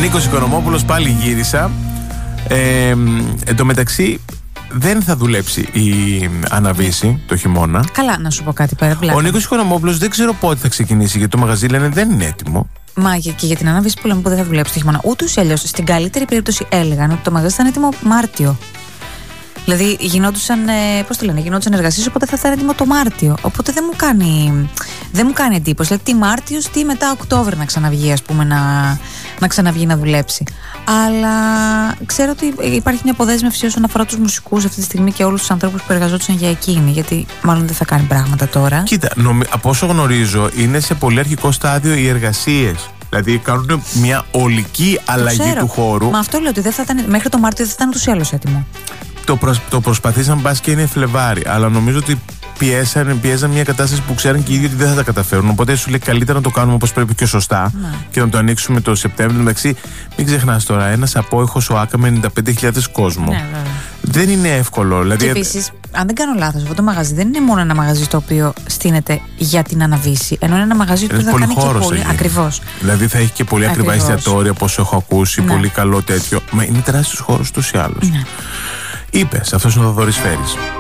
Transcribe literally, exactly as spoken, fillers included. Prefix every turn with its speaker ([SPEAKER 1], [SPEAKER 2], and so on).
[SPEAKER 1] Νίκος Οικονομόπουλος, πάλι γύρισα. Ε, εν τω μεταξύ, δεν θα δουλέψει η Αναβίση το χειμώνα.
[SPEAKER 2] Καλά, να σου πω κάτι πέρα.
[SPEAKER 1] Ο Νίκος Οικονομόπουλος δεν ξέρω πότε θα ξεκινήσει, γιατί το μαγαζί λένε δεν είναι έτοιμο.
[SPEAKER 2] Μα και για την Αναβίση που λέμε που δεν θα δουλέψει το χειμώνα. Ούτως ή αλλιώς, στην καλύτερη περίπτωση έλεγαν ότι το μαγαζί θα είναι έτοιμο Μάρτιο. Δηλαδή γινόντουσαν, πώς το λένε, γινόντουσαν εργασίες, οπότε θα ήταν έτοιμο το Μάρτιο. Οπότε δεν μου κάνει, δεν μου κάνει εντύπωση. Δηλαδή τι Μάρτιος, τι μετά Οκτώβριο να ξαναβγεί, ας πούμε, να, να ξαναβγεί να δουλέψει. Αλλά ξέρω ότι υπάρχει μια αποδέσμευση όσον αφορά τους μουσικούς αυτή τη στιγμή και όλους τους ανθρώπους που εργαζόντουσαν για εκείνη. Γιατί μάλλον δεν θα κάνει πράγματα τώρα.
[SPEAKER 1] Κοίτα, νομι, από όσο γνωρίζω, είναι σε πολύ αρχικό στάδιο οι εργασίες. Δηλαδή κάνουν μια ολική αλλαγή του χώρου.
[SPEAKER 2] Μα αυτό λέω ότι δεν θα ήταν, μέχρι το Μάρτιο δεν θα ήταν ούτως ή άλλως έτοιμο.
[SPEAKER 1] Το, προσ, το προσπαθήσαν μπας και είναι Φλεβάρι, αλλά νομίζω ότι πιέσαν, πιέζαν μια κατάσταση που ξέραν και οι ίδιοι ότι δεν θα τα καταφέρουν. Οπότε σου λέει καλύτερα να το κάνουμε όπως πρέπει και σωστά, ναι, και να το ανοίξουμε το Σεπτέμβριο. Εντάξει, μην ξεχνάς τώρα, ένας απόϊχος ο Άκα με ενενήντα πέντε χιλιάδες κόσμο. Ναι, δεν είναι εύκολο. Δηλαδή...
[SPEAKER 2] Και επίσης, αν δεν κάνω λάθος, αυτό το μαγαζί δεν είναι μόνο ένα μαγαζί το οποίο στείνεται για την Αναβίση, ενώ είναι ένα μαγαζί που θα κάνει και πολύ. Ακριβώς.
[SPEAKER 1] Δηλαδή θα έχει και πολύ ακριβά εστιατόρια, όπως έχω ακούσει, ναι, πολύ καλό τέτοιο. Μα είναι τεράστιος χώρος ούτως ή άλλως. Ναι. Είπες, αυτός είναι ο Θοδωρής Φέρης.